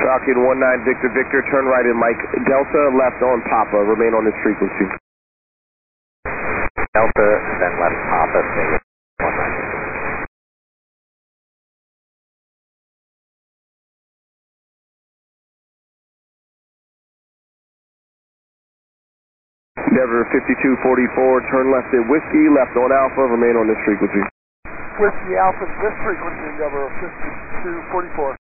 Falcon 19 Victor Victor, turn right in Mike Delta, left on Papa, remain on this frequency. Delta, then left Papa, stay with 19. Endeavor 5244, turn left at Whiskey, left on Alpha, remain on this frequency. Whiskey Alpha, this frequency, Endeavor 5244.